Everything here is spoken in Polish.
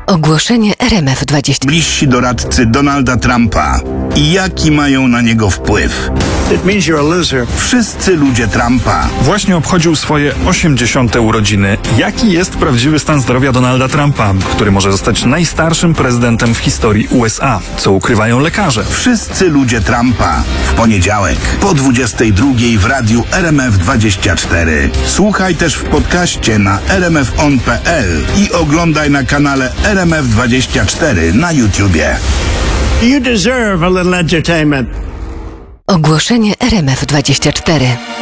Ogłoszenie RMF20. Bliżsi doradcy Donalda Trumpa. I jaki mają na niego wpływ? It means you're a loser. Wszyscy ludzie Trumpa. Właśnie obchodził swoje 80. urodziny. Jaki jest prawdziwy stan zdrowia Donalda Trumpa, który może zostać najstarszym prezydentem w historii USA? Co ukrywają lekarze? Wszyscy ludzie Trumpa. W poniedziałek po 22 w radiu RMF24. Słuchaj też w podcaście na rmfon.pl i oglądaj na kanale RMF24 na YouTubie. You deserve a little entertainment. Ogłoszenie RMF24.